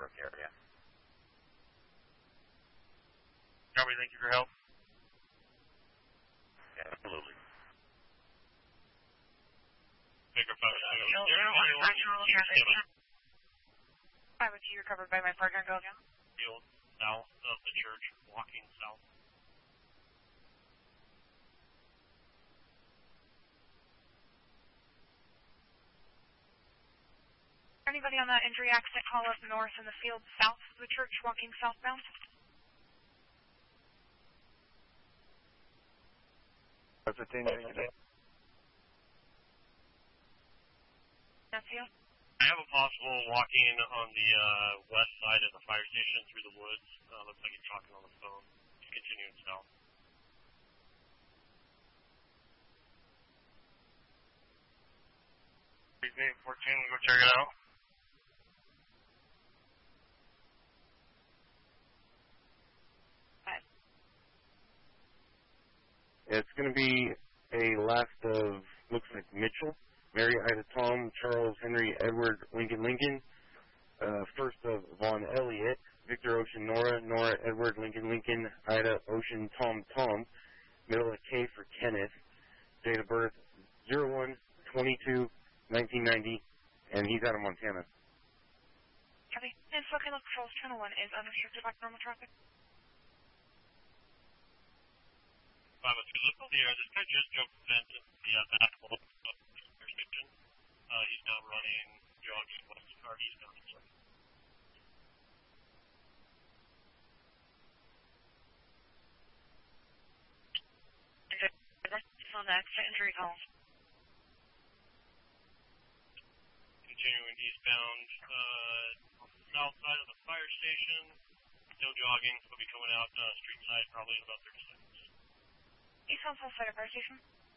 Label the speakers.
Speaker 1: Brook area.
Speaker 2: Copy, thank you for your help.
Speaker 1: Yeah, absolutely.
Speaker 2: Baker 5
Speaker 3: with you recovered by my partner. Go again.
Speaker 2: Field south of the church, walking south.
Speaker 3: Anybody on that injury accident call up north in the field south of the church, walking southbound?
Speaker 1: That's a thing.
Speaker 3: That's you?
Speaker 2: I have a possible walking on the west side of the fire station through the woods. Looks like he's talking on the phone. He's continuing south. He's 814, we'll go check it out.
Speaker 1: It's going to be a left of, looks like Mitchell, Mary, Ida, Tom, Charles, Henry, Edward, Lincoln, first of Vaughn, Elliott, Victor, Ocean, Nora, Edward, Lincoln, Ida, Ocean, Tom, middle of K for Kenneth, date of birth 01/22/1990, and he's out of Montana.
Speaker 3: Copy. And Smoking Lake Patrol's Channel 1 is unrestricted by normal traffic.
Speaker 2: 502 local, this guy just jumped the fence in the back wall of the intersection. He's now running jogging west or eastbound, sorry.
Speaker 3: On the extra injury call.
Speaker 2: Continuing eastbound, south side of the fire station. Still jogging. He'll be coming out street side probably in about 30 seconds.
Speaker 3: Eastbound south side of fire station.